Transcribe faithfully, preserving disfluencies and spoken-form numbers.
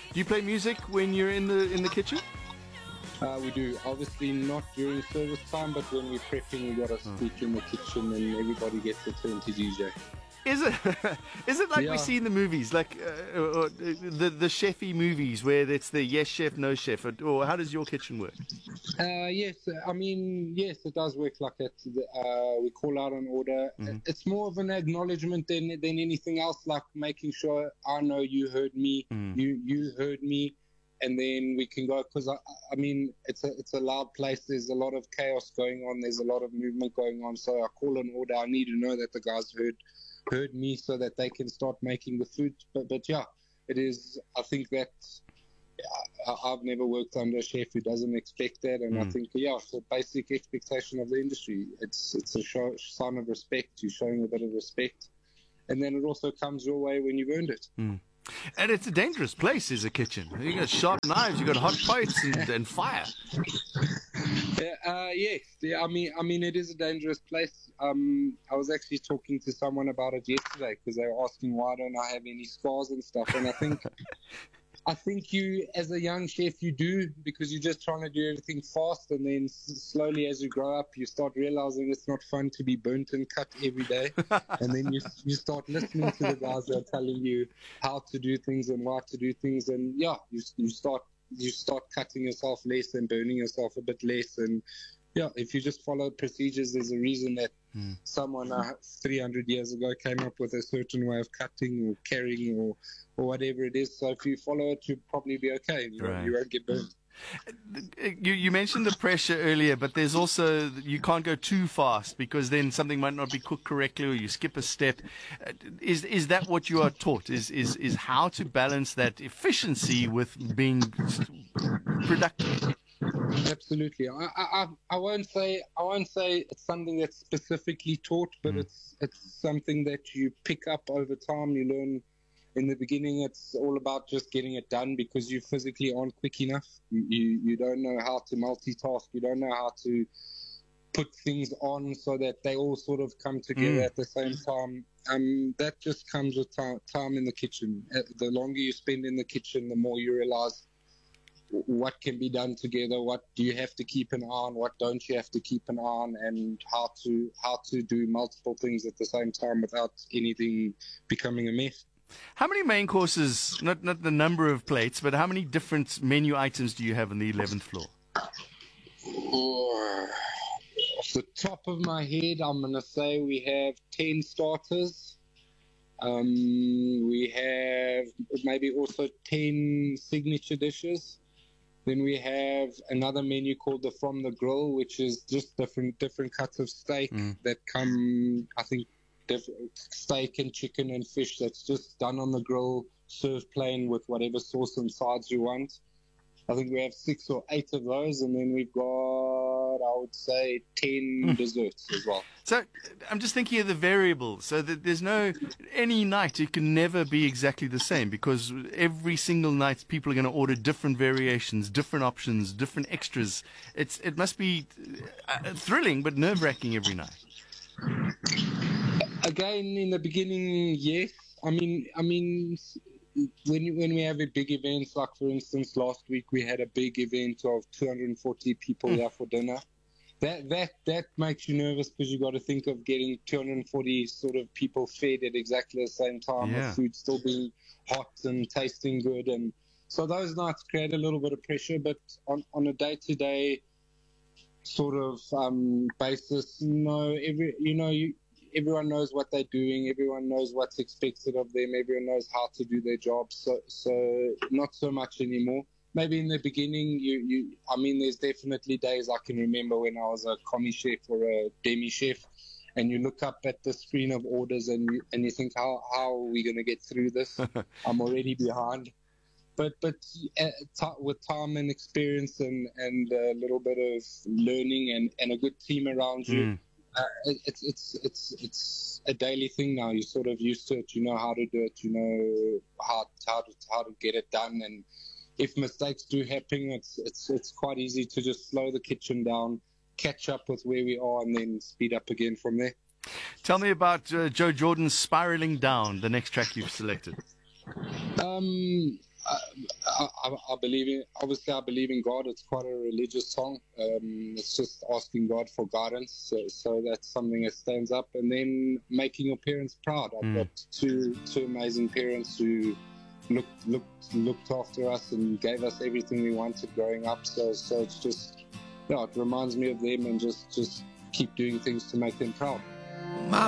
Do you play music when you're in the in the kitchen? Uh, we do. Obviously not during service time, but when we're prepping, we got to speak in the kitchen and everybody gets a turn to D J. Is it? Is it like Yeah. we see in the movies, like uh, or, uh, the the chefy movies, where it's the yes chef, no chef, or, or how does your kitchen work? Uh, yes, I mean, yes, it does work like that. Uh, we call out an order. Mm-hmm. It's more of an acknowledgement than than anything else, like making sure I know you heard me, Mm. you you heard me, and then we can go. Because I, I mean, it's a it's a loud place. There's a lot of chaos going on. There's a lot of movement going on. So I call an order. I need to know that the guys heard heard me, so that they can start making the food. But but yeah, it is. I think that. I, I've never worked under a chef who doesn't expect that, and mm. I think yeah, it's a basic expectation of the industry. It's it's a show, sign of respect. You're showing a bit of respect, and then it also comes your way when you've earned it. Mm. And it's a dangerous place, is a kitchen. You got sharp knives, you got hot pots, and, and fire. Yeah, uh, yes, yeah. I mean, I mean, it is a dangerous place. Um, I was actually talking to someone about it yesterday because they were asking why don't I have any scars and stuff, and I think. I think you, as a young chef, you do, because you're just trying to do everything fast, and then slowly as you grow up, you start realizing it's not fun to be burnt and cut every day. And then you you start listening to the guys that are telling you how to do things and why to do things, and yeah, you you start you start cutting yourself less and burning yourself a bit less, and yeah, if you just follow procedures, there's a reason that mm. someone uh, three hundred years ago came up with a certain way of cutting or carrying or, or whatever it is. So if you follow it, you'll probably be okay. You, right. you won't get burned. You, you mentioned the pressure earlier, but there's also, you can't go too fast because then something might not be cooked correctly or you skip a step. Is is that what you are taught? Is is is how to balance that efficiency with being productive? Absolutely. I, I I won't say I won't say it's something that's specifically taught, but mm. it's it's something that you pick up over time. You learn. In the beginning, it's all about just getting it done because you physically aren't quick enough. You, you you don't know how to multitask. You don't know how to put things on so that they all sort of come together mm. at the same time. Um, that just comes with time, time in the kitchen. The longer you spend in the kitchen, the more you realize what can be done together, what do you have to keep an eye on, what don't you have to keep an eye on, and how to how to do multiple things at the same time without anything becoming a mess. How many main courses, not not the number of plates, but how many different menu items do you have on the eleventh floor? Oh, off the top of my head, I'm going to say we have ten starters. Um, we have maybe also ten signature dishes. Then we have another menu called the From the Grill, which is just different different cuts of steak mm. that come, I think, steak and chicken and fish that's just done on the grill, served plain with whatever sauce and sides you want. I think we have six or eight of those, and then we've got, I would say, ten mm. desserts as well. So I'm just thinking of the variables. So that there's no, any night it can never be exactly the same because every single night people are going to order different variations, different options, different extras. It's It must be uh, thrilling but nerve-wracking every night. Again, in the beginning, yes. I mean, I mean, when when we have a big events, like for instance, last week we had a big event of two hundred forty people mm. there for dinner. That that that makes you nervous because you got to think of getting two hundred forty sort of people fed at exactly the same time, yeah. with food still being hot and tasting good, and so those nights create a little bit of pressure. But on on a day to day sort of um, basis, no, every you know you. Everyone knows what they're doing. Everyone knows what's expected of them. Everyone knows how to do their job. So, so not so much anymore. Maybe in the beginning, you, you, I mean, there's definitely days I can remember when I was a commis chef or a demi chef, and you look up at the screen of orders and you, and you think, how how are we going to get through this? I'm already behind. But but uh, t- with time and experience and and a little bit of learning and, and a good team around you. Mm. Uh, it's it's it's it's a daily thing now. You're sort of used to it. You know how to do it. You know how how to how to get it done. And if mistakes do happen, it's it's it's quite easy to just slow the kitchen down, catch up with where we are, and then speed up again from there. Tell me about uh, Joe Jordan's "Spiraling Down," the next track you've selected. Um, I, I, I believe in, obviously, I believe in God. It's quite a religious song. Um, it's just asking God for guidance. So, so that's something that stands up. And then making your parents proud. I've Mm. got two two amazing parents who looked looked looked after us and gave us everything we wanted growing up. So, so it's just, yeah, it reminds me of them and just just keep doing things to make them proud.